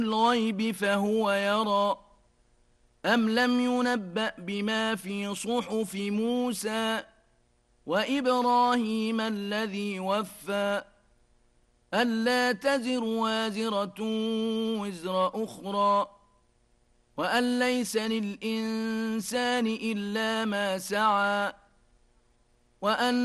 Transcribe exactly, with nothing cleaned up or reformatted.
الغيب فهو يرى أم لم ينبأ بما في صحف موسى وإبراهيم الذي وفى ألا تزر وازرة وزر أخرى وأن ليس للإنسان إلا ما سعى وأن